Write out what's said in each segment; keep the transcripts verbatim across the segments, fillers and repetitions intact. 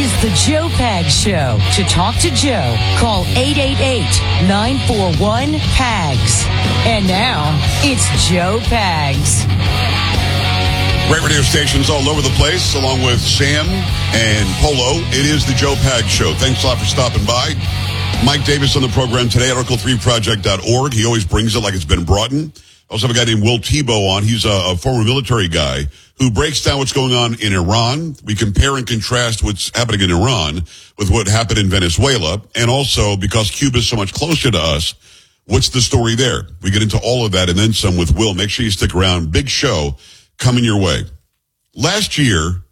is the Joe Pags Show. To talk to Joe, call eight eight eight, nine four one, P A G S. And now, it's Joe Pags. Great radio stations all over the place, along with Sam and Polo. It is the Joe Pags Show. Thanks a lot for stopping by. Mike Davis on the program today, article three project dot org. He always brings it like it's been brought in. Also have a guy named Will Tebow on. He's a, a former military guy who breaks down what's going on in Iran. We compare and contrast what's happening in Iran with what happened in Venezuela. And also, because Cuba is so much closer to us, what's the story there? We get into all of that and then some with Will. Make sure you stick around. Big show coming your way. Last year,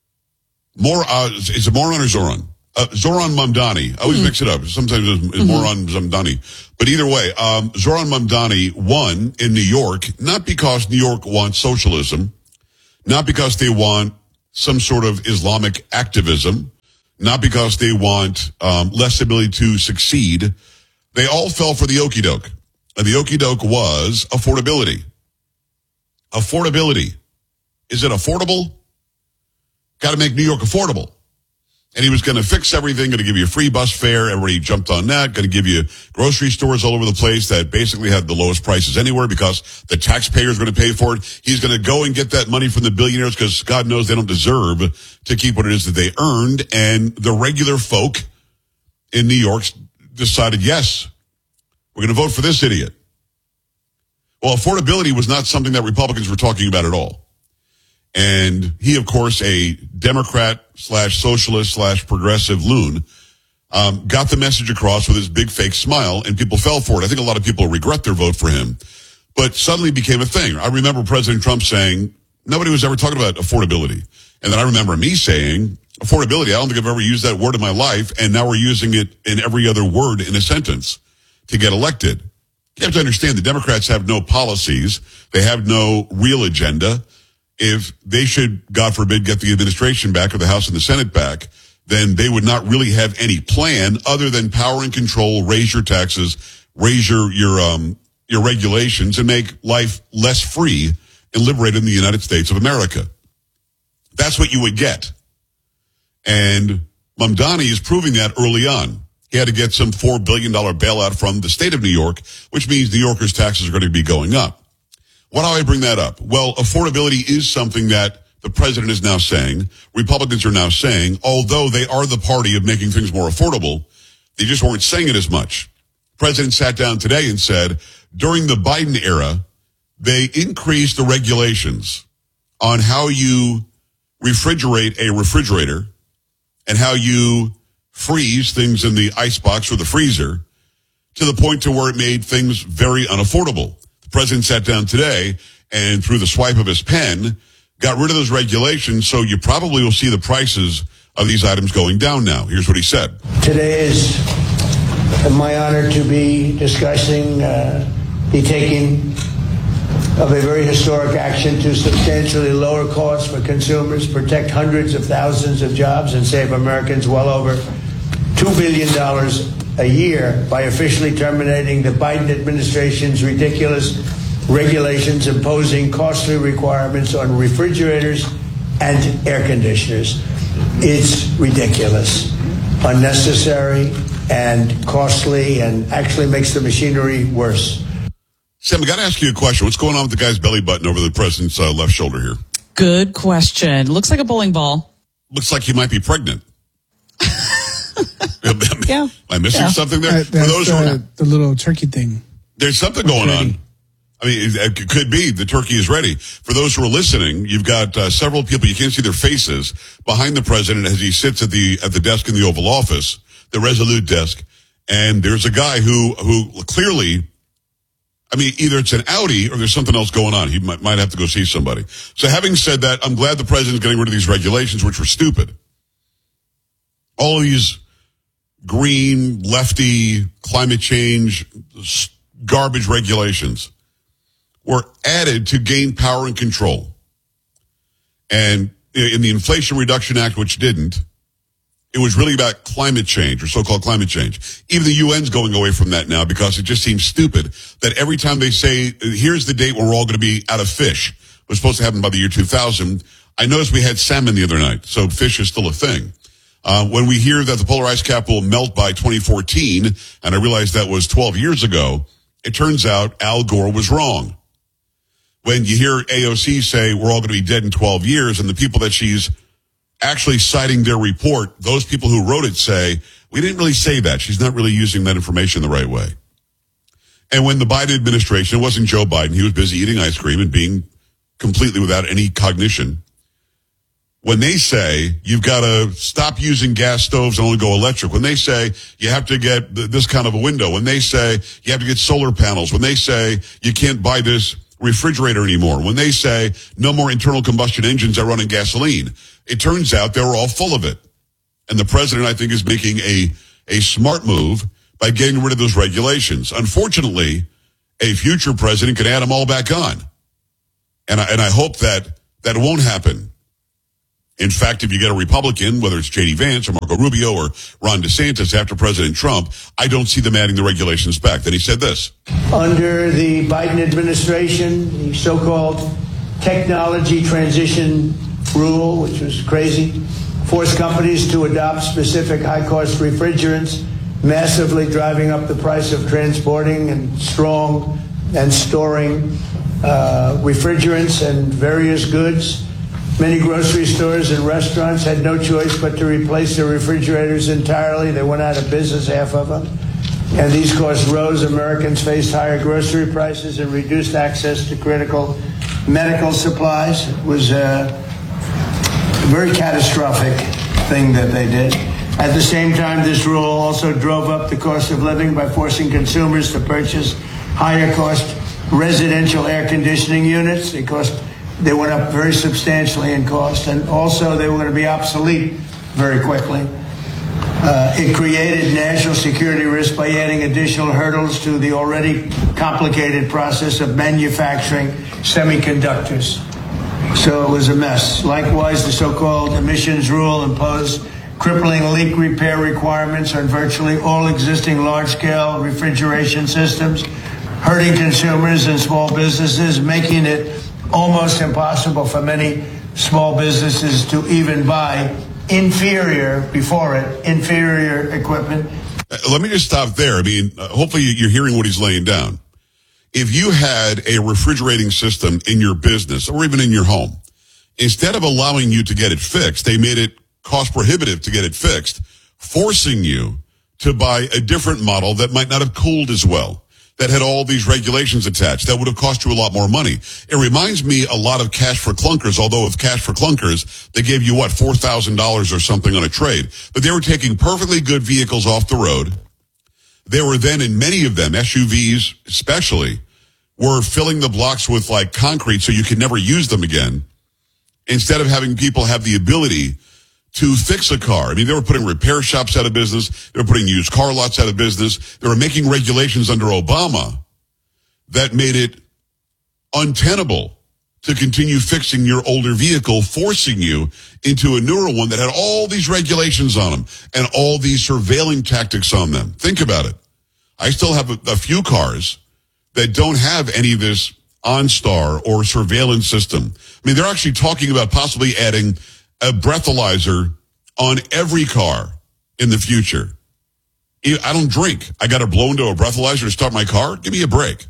more, uh, is it Moron or Zoran? Uh, Zoran Mamdani. I always mm-hmm. mix it up. Sometimes it's mm-hmm. Moron Mamdani. But either way, um, Zoran Mamdani won in New York, not because New York wants socialism, not because they want some sort of Islamic activism, not because they want um, less ability to succeed. They all fell for the okie doke. And the okie doke was affordability. Affordability. Is it affordable? Got to make New York affordable. And he was going to fix everything, going to give you a free bus fare. Everybody jumped on that. Going to give you grocery stores all over the place that basically had the lowest prices anywhere because the taxpayers are going to pay for it. He's going to go and get that money from the billionaires because God knows they don't deserve to keep what it is that they earned. And the regular folk in New York decided, yes, we're going to vote for this idiot. Well, affordability was not something that Republicans were talking about at all. And he, of course, a Democrat slash socialist slash progressive loon, um, got the message across with his big fake smile, and people fell for it. I think a lot of people regret their vote for him, but suddenly became a thing. I remember President Trump saying, nobody was ever talking about affordability. And then I remember me saying, affordability, I don't think I've ever used that word in my life, and now we're using it in every other word in a sentence to get elected. You have to understand the Democrats have no policies. They have no real agenda. If they should, God forbid, get the administration back or the House and the Senate back, then they would not really have any plan other than power and control, raise your taxes, raise your your um your regulations, and make life less free and liberated in the United States of America. That's what you would get. And Mamdani is proving that early on. He had to get some four billion dollars bailout from the state of New York, which means New Yorkers' taxes are going to be going up. Why do I bring that up? Well, affordability is something that the president is now saying, Republicans are now saying, although they are the party of making things more affordable, they just weren't saying it as much. The president sat down today and said, during the Biden era, they increased the regulations on how you refrigerate a refrigerator and how you freeze things in the icebox or the freezer to the point to where it made things very unaffordable. President sat down today and through the swipe of his pen got rid of those regulations, so you probably will see the prices of these items going down now. Here's what he said. Today is my honor to be discussing uh, the taking of a very historic action to substantially lower costs for consumers, protect hundreds of thousands of jobs, and save Americans well over two billion dollars a year by officially terminating the Biden administration's ridiculous regulations imposing costly requirements on refrigerators and air conditioners. It's ridiculous, unnecessary, and costly, and actually makes the machinery worse. Sam, I got to ask you a question. What's going on with the guy's belly button over the president's uh, left shoulder here? Good question. Looks like a bowling ball. Looks like he might be pregnant. Yeah. Am I missing yeah. something there? Uh, For those who uh, are, the little turkey thing. There's something going ready. on. I mean, it, it could be the turkey is ready. For those who are listening, you've got uh, several people, you can't see their faces, behind the president as he sits at the at the desk in the Oval Office, the Resolute desk, and there's a guy who who clearly, I mean, either it's an Audi or there's something else going on. He might, might have to go see somebody. So having said that, I'm glad the president's getting rid of these regulations, which were stupid. All of these green, lefty, climate change, garbage regulations were added to gain power and control. And in the Inflation Reduction Act, which didn't, it was really about climate change or so-called climate change. Even the U N's going away from that now because it just seems stupid that every time they say, here's the date when we're all going to be out of fish, it was supposed to happen by the year two thousand. I noticed we had salmon the other night, so fish is still a thing. Uh, when we hear that the polar ice cap will melt by twenty fourteen, and I realized that was twelve years ago, it turns out Al Gore was wrong. When you hear A O C say we're all going to be dead in twelve years, and the people that she's actually citing their report, those people who wrote it say, we didn't really say that. She's not really using that information the right way. And when the Biden administration, it wasn't Joe Biden, he was busy eating ice cream and being completely without any cognition. When they say you've got to stop using gas stoves and only go electric, when they say you have to get th- this kind of a window, when they say you have to get solar panels, when they say you can't buy this refrigerator anymore, when they say no more internal combustion engines that run on gasoline, it turns out they were all full of it. And the president, I think, is making a, a smart move by getting rid of those regulations. Unfortunately, a future president could add them all back on. And I, and I hope that that won't happen. In fact, if you get a Republican, whether it's J D Vance or Marco Rubio or Ron DeSantis after President Trump, I don't see them adding the regulations back. Then he said this. Under the Biden administration, the so-called technology transition rule, which was crazy, forced companies to adopt specific high-cost refrigerants, massively driving up the price of transporting and strong and storing uh, refrigerants and various goods. Many grocery stores and restaurants had no choice but to replace their refrigerators entirely. They went out of business, half of them. And these costs rose. Americans faced higher grocery prices and reduced access to critical medical supplies. It was a very catastrophic thing that they did. At the same time, this rule also drove up the cost of living by forcing consumers to purchase higher cost residential air conditioning units. They cost They went up very substantially in cost, and also they were going to be obsolete very quickly. Uh, it created national security risk by adding additional hurdles to the already complicated process of manufacturing semiconductors. So it was a mess. Likewise, the so-called emissions rule imposed crippling leak repair requirements on virtually all existing large-scale refrigeration systems, hurting consumers and small businesses, making it almost impossible for many small businesses to even buy inferior, before it, inferior equipment. Let me just stop there. I mean, uh, hopefully you're hearing what he's laying down. If you had a refrigerating system in your business or even in your home, instead of allowing you to get it fixed, they made it cost prohibitive to get it fixed, forcing you to buy a different model that might not have cooled as well, that had all these regulations attached, that would have cost you a lot more money. It reminds me a lot of Cash for Clunkers, although with Cash for Clunkers, they gave you, what, four thousand dollars or something on a trade. But they were taking perfectly good vehicles off the road. They were then, in many of them, S U Vs especially, were filling the blocks with, like, concrete so you could never use them again, instead of having people have the ability to fix a car. I mean, they were putting repair shops out of business. They were putting used car lots out of business. They were making regulations under Obama that made it untenable to continue fixing your older vehicle, forcing you into a newer one that had all these regulations on them and all these surveilling tactics on them. Think about it. I still have a, a few cars that don't have any of this OnStar or surveillance system. I mean, they're actually talking about possibly adding a breathalyzer on every car in the future. I don't drink. I got to blow into a breathalyzer to start my car? Give me a break.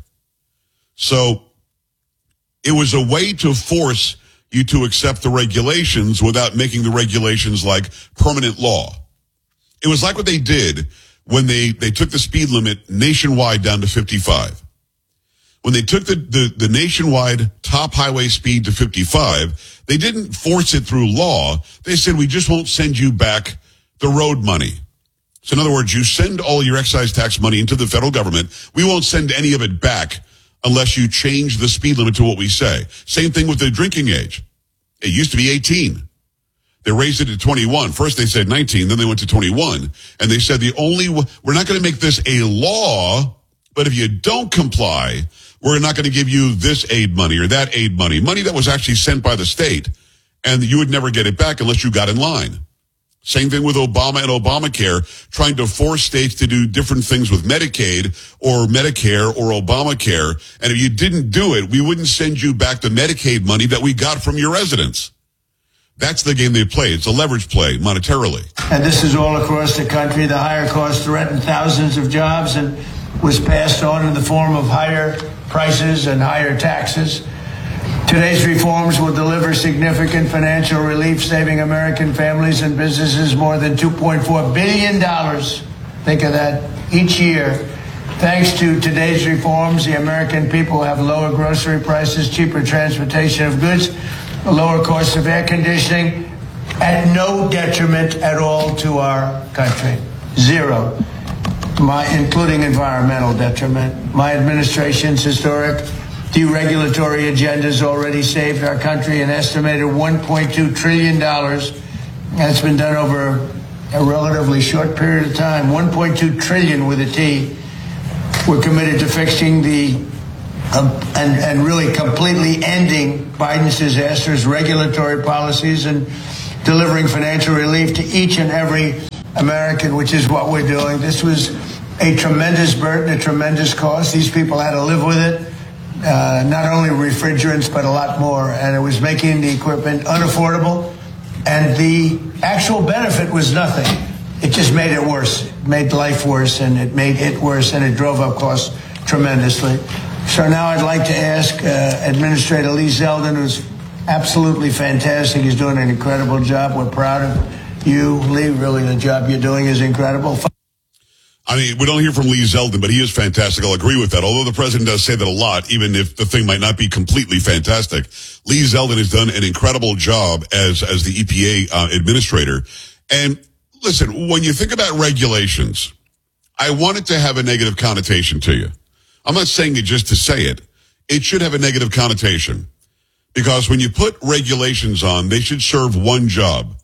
So it was a way to force you to accept the regulations without making the regulations like permanent law. It was like what they did when they, they took the speed limit nationwide down to fifty-five. When they took the, the, the nationwide top highway speed to fifty-five, they didn't force it through law. They said, we just won't send you back the road money. So in other words, you send all your excise tax money into the federal government. We won't send any of it back unless you change the speed limit to what we say. Same thing with the drinking age. It used to be eighteen. They raised it to twenty-one. First they said nineteen, then they went to twenty-one. And they said the only, we're not going to make this a law, but if you don't comply, we're not going to give you this aid money or that aid money, money that was actually sent by the state, and you would never get it back unless you got in line. Same thing with Obama and Obamacare, trying to force states to do different things with Medicaid or Medicare or Obamacare. And if you didn't do it, we wouldn't send you back the Medicaid money that we got from your residents. That's the game they play. It's a leverage play monetarily. And this is all across the country. The higher cost threatened thousands of jobs and was passed on in the form of higher prices and higher taxes. Today's reforms will deliver significant financial relief, saving American families and businesses more than two point four billion dollars. Think of that each year. Thanks to today's reforms, the American people have lower grocery prices, cheaper transportation of goods, a lower cost of air conditioning, at no detriment at all to our country. Zero. My, including environmental detriment. My administration's historic deregulatory agenda has already saved our country an estimated one point two trillion dollars. That's been done over a relatively short period of time. one point two trillion dollars with a T. We're committed to fixing the um, and, and really completely ending Biden's disastrous regulatory policies and delivering financial relief to each and every American, which is what we're doing. This was a tremendous burden, a tremendous cost. These people had to live with it. Uh, not only refrigerants, but a lot more. And it was making the equipment unaffordable. And the actual benefit was nothing. It just made it worse. It made life worse, and it made it worse, and it drove up costs tremendously. So now I'd like to ask uh, Administrator Lee Zeldin, who's absolutely fantastic. He's doing an incredible job. We're proud of you, Lee. Really, the job you're doing is incredible. I mean, we don't hear from Lee Zeldin, but he is fantastic. I'll agree with that. Although the president does say that a lot, even if the thing might not be completely fantastic, Lee Zeldin has done an incredible job as as the E P A uh, administrator. And listen, when you think about regulations, I want it to have a negative connotation to you. I'm not saying it just to say it. It should have a negative connotation. Because when you put regulations on, they should serve one job.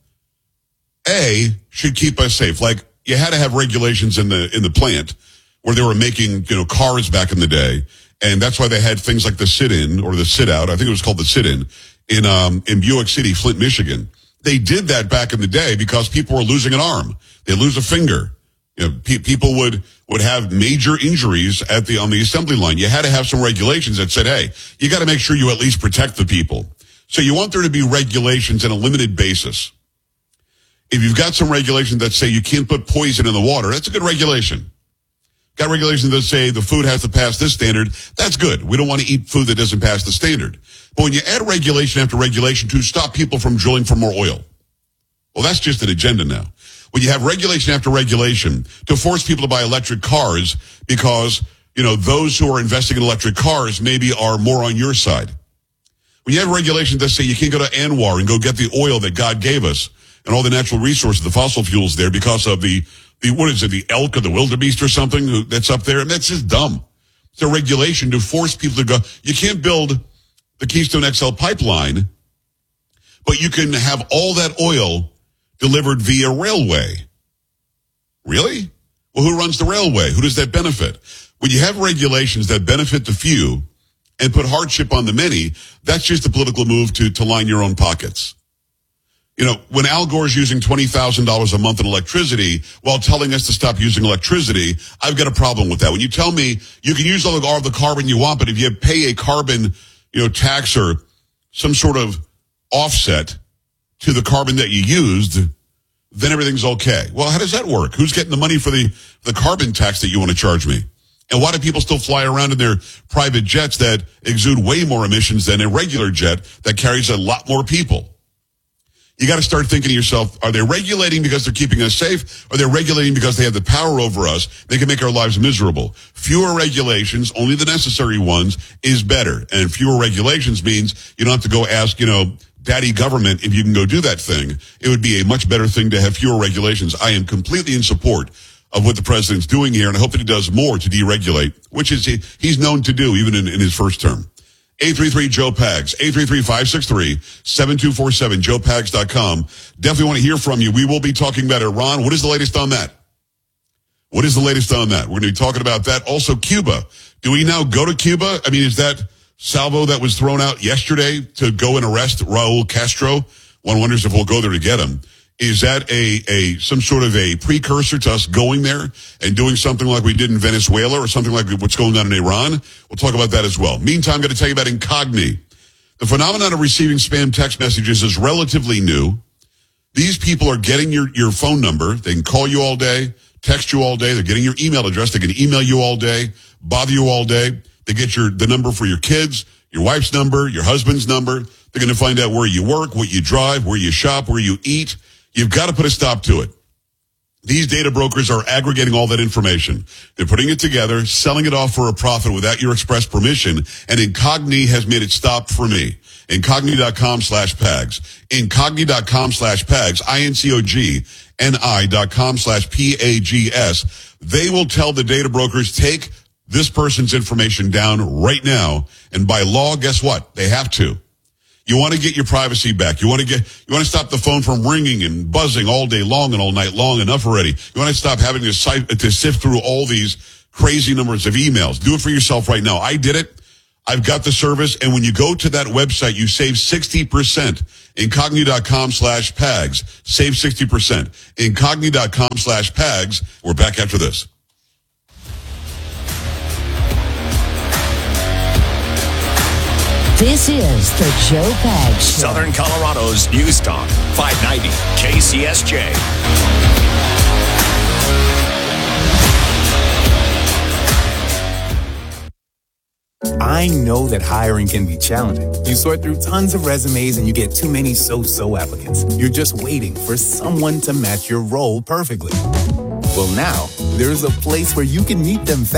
A, should keep us safe. Like, you had to have regulations in the in the plant where they were making, you know, cars back in the day. And that's why they had things like the sit-in or the sit-out. I think it was called the sit-in in um in Buick City, Flint, Michigan. They did that back in the day because people were losing an arm. They lose a finger. You know, pe- people would, would have major injuries at the, on the assembly line. You had to have some regulations that said, hey, you got to make sure you at least protect the people. So you want there to be regulations on a limited basis. If you've got some regulations that say you can't put poison in the water, that's a good regulation. Got regulations that say the food has to pass this standard, that's good. We don't want to eat food that doesn't pass the standard. But when you add regulation after regulation to stop people from drilling for more oil, well, that's just an agenda now. When you have regulation after regulation to force people to buy electric cars because, you know, those who are investing in electric cars maybe are more on your side. When you have regulations that say you can't go to Anwar and go get the oil that God gave us and all the natural resources, the fossil fuels there because of the, the what is it, the elk or the wildebeest or something who, that's up there, and that's just dumb. It's a regulation to force people to go. You can't build the Keystone X L pipeline, but you can have all that oil delivered via railway. Really? Well, who runs the railway? Who does that benefit? When you have regulations that benefit the few and put hardship on the many, that's just a political move to, to line your own pockets. You know, when Al Gore's using twenty thousand dollars a month in electricity while telling us to stop using electricity, I've got a problem with that. When you tell me you can use all the, all the carbon you want, but if you pay a carbon, you know, tax or some sort of offset to the carbon that you used, then everything's okay. Well, how does that work? Who's getting the money for the, the carbon tax that you want to charge me? And why do people still fly around in their private jets that exude way more emissions than a regular jet that carries a lot more people? You got to start thinking to yourself, are they regulating because they're keeping us safe? Or are they regulating because they have the power over us? They can make our lives miserable. Fewer regulations, only the necessary ones, is better. And fewer regulations means you don't have to go ask, you know, daddy government if you can go do that thing. It would be a much better thing to have fewer regulations. I am completely in support of what the president's doing here, and I hope that he does more to deregulate, which is he, he's known to do even in, in his first term. eight three three Joe Pags, eight three three, five six three, seven two four seven, joe pags dot com. Definitely want to hear from you. We will be talking about Iran. What is the latest on that? What is the latest on that? We're going to be talking about that. Also, Cuba. Do we now go to Cuba? I mean, is that salvo that was thrown out yesterday to go and arrest Raul Castro? One wonders if we'll go there to get him. Is that a, a, some sort of a precursor to us going there and doing something like we did in Venezuela or something like what's going on in Iran? We'll talk about that as well. Meantime, I'm going to tell you about Incogni. The phenomenon of receiving spam text messages is relatively new. These people are getting your, your phone number. They can call you all day, text you all day. They're getting your email address. They can email you all day, bother you all day. They get your the number for your kids, your wife's number, your husband's number. They're going to find out where you work, what you drive, where you shop, where you eat. You've got to put a stop to it. These data brokers are aggregating all that information. They're putting it together, selling it off for a profit without your express permission, and Incogni has made it stop for me. Incogni.com slash PAGS. Incogni.com slash PAGS. I N C O G N I dot com slash P A G S. They will tell the data brokers, take this person's information down right now. And by law, guess what? They have to. You want to get your privacy back. You want to get, you want to stop the phone from ringing and buzzing all day long and all night long. Enough already. You want to stop having to, to sift through all these crazy numbers of emails. Do it for yourself right now. I did it. I've got the service. And when you go to that website, you save sixty percent. Incogni.com slash PAGS. Save sixty percent. Incogni.com slash PAGS. We're back after this. This is the Joe Pags Show. Southern Colorado's News Talk, five ninety K C S J. I know that hiring can be challenging. You sort through tons of resumes and you get too many so-so applicants. You're just waiting for someone to match your role perfectly. Well, now, there's a place where you can meet them fast.